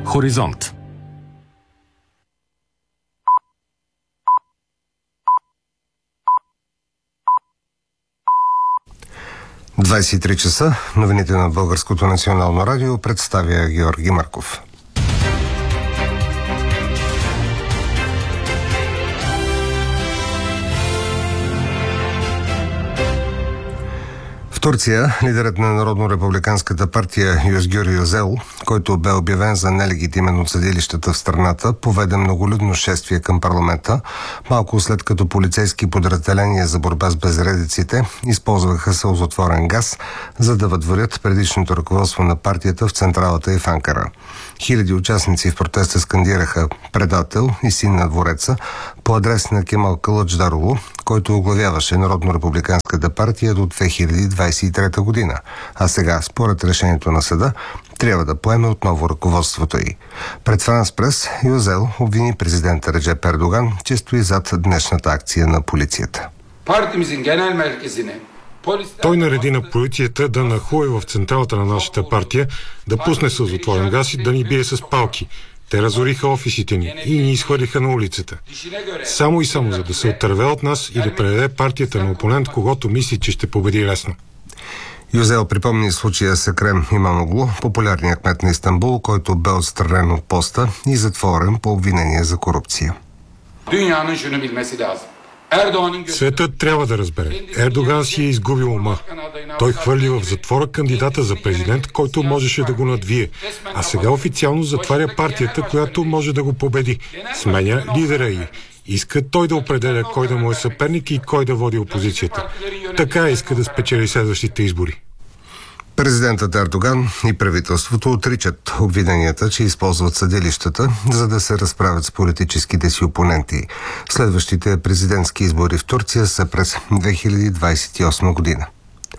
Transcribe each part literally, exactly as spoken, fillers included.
Хоризонт. двадесет и три часа. Новините на Българското национално радио представя Георги Марков. В Турция лидерът на Народно-републиканската партия Özgür Özel, който бе обявен за нелегитимен от съдилищата в страната, поведе многолюдно шествие към парламента, малко след като полицейски подразделения за борба с безредиците използваха сълзотворен газ, за да въдворят предишното ръководство на партията в централата и в Анкара. Хиляди участници в протеста скандираха „предател“ и „син на двореца“ по адрес на Кемал Кылычдароглу, който оглавяваше Народно-републиканската партия до две хиляди двадесет и трета година, а сега, според решението на съда, трябва да поеме отново ръководството й. Пред Франс Прес Özel обвини президента Реджеп Ердоган, че стои зад днешната акция на полицията. Той нареди на полицията да нахлуе в централата на нашата партия, да пусне сълзотворен газ и да ни бие с палки. Те разориха офисите ни и ни изхвърлиха на улицата. Само и само за да се отърве от нас и да предаде партията на опонент, когото мисли, че ще победи лесно. Özel припомни случая с Екрем Имамоглу, популярният кмет на Истанбул, който бе отстранен от поста и затворен по обвинение за корупция. Светът трябва да разбере. Ердоган си е изгубил ума. Той хвърли в затвора кандидата за президент, който можеше да го надвие. А сега официално затваря партията, която може да го победи. Сменя лидера й. Иска той да определя кой да му е съперник и кой да води опозицията. Така иска да спечели следващите избори. Президентът Ердоган и правителството отричат обвиненията, че използват съдилищата, за да се разправят с политическите си опоненти. Следващите президентски избори в Турция са през две хиляди двадесет и осма година.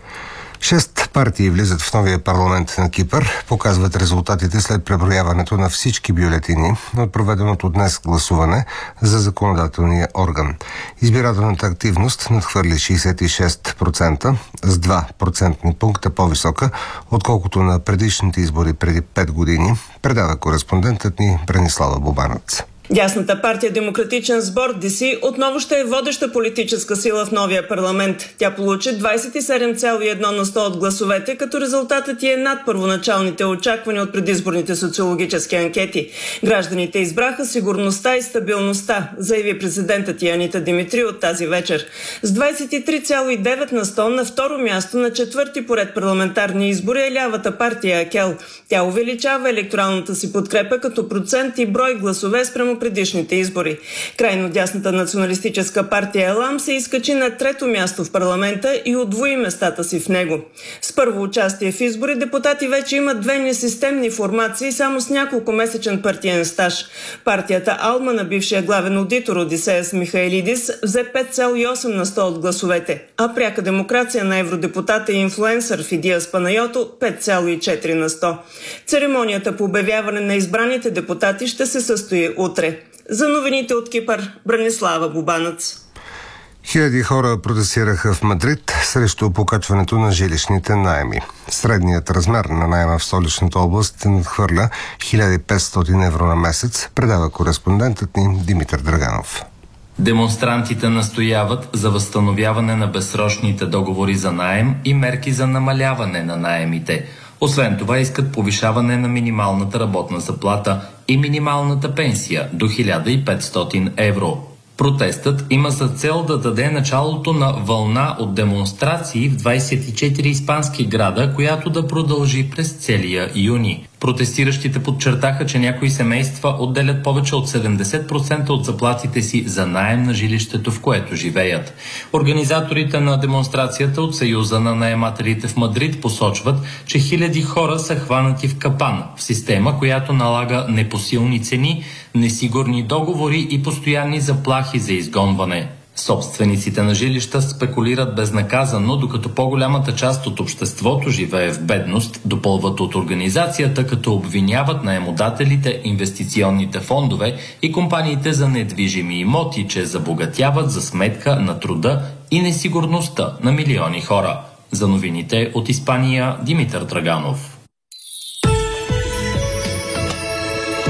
Шест партии влизат в новия парламент на Кипър, показват резултатите след преброяването на всички бюлетини от проведеното днес гласуване за законодателния орган. Избирателната активност надхвърли шейсет и шест процента, с два процентни пункта по-висока, отколкото на предишните избори преди пет години, предава кореспондентът ни Бранислава Бубанец. Дясната партия Демократичен сбор Ди Си отново ще е водеща политическа сила в новия парламент. Тя получи двадесет и седем цяло и едно на сто от гласовете, като резултатът е над първоначалните очаквания от предизборните социологически анкети. Гражданите избраха сигурността и стабилността, заяви президентът Анита Димитрию от тази вечер. С двадесет и три цяло и девет на сто на второ място на четвърти поред парламентарни избори е лявата партия Акел. Тя увеличава електоралната си подкрепа като процент и брой гласове спрямо предишните избори. Крайно дясната националистическа партия Елам се изкачи на трето място в парламента и удвои местата си в него. С първо участие в избори депутати вече имат две несистемни формации само с няколко месечен партиен стаж. Партията Алма на бившия главен аудитор Одисеяс Михаилидис взе пет цяло и осем на сто от гласовете, а пряка демокрация на евродепутата и инфлуенсър Фидиас Панайото пет цяло и четири на сто. Церемонията по обявяване на избраните депутати ще се състои утре. За новините от Кипър, Бранислава Бубанец. Хиляди хора протестираха в Мадрид срещу покачването на жилищните наеми. Средният размер на наема в столичната област надхвърля хиляда и петстотин евро на месец, предава кореспондентът ни Димитър Драганов. Демонстрантите настояват за възстановяване на безсрочните договори за наем и мерки за намаляване на наемите. Освен това искат повишаване на минималната работна заплата и минималната пенсия до хиляда и петстотин евро. Протестът има за цел да даде началото на вълна от демонстрации в двадесет и четири испански града, която да продължи през целия юни. Протестиращите подчертаха, че някои семейства отделят повече от седемдесет процента от заплатите си за наем на жилището, в което живеят. Организаторите на демонстрацията от Съюза на наемателите в Мадрид посочват, че хиляди хора са хванати в капан, в система, която налага непосилни цени, несигурни договори и постоянни заплахи за изгонване. Собствениците на жилища спекулират безнаказано, докато по-голямата част от обществото живее в бедност, допълват от организацията, като обвиняват наемодателите, инвестиционните фондове и компаниите за недвижими имоти, че забогатяват за сметка на труда и несигурността на милиони хора. За новините от Испания, Димитър Драганов.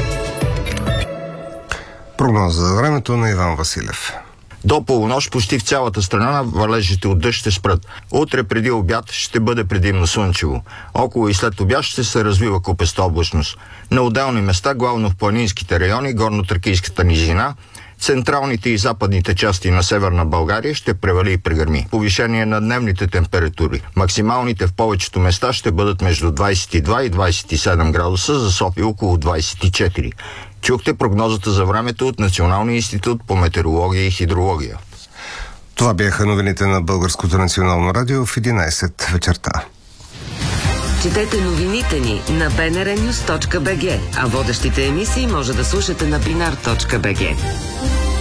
Прогноза за времето на Иван Василев. До полунощ почти в цялата страна валежите от дъжд ще спрат. Утре преди обяд ще бъде предимно слънчево. Около и след обяд ще се развива купеста облачност. На отделни места, главно в планинските райони, горно-тракийската низина, централните и западните части на Северна България ще превали и прегърми. Повишение на дневните температури. Максималните в повечето места ще бъдат между двадесет и два и двадесет и седем градуса, за София около двадесет и четири. Чухте прогнозата за времето от Националния институт по метеорология и хидрология. Това бяха новините на Българското национално радио в единадесет вечерта. Четете новините ни на би ен ар нюз точка би джи, а водещите емисии може да слушате на бинар точка би джи.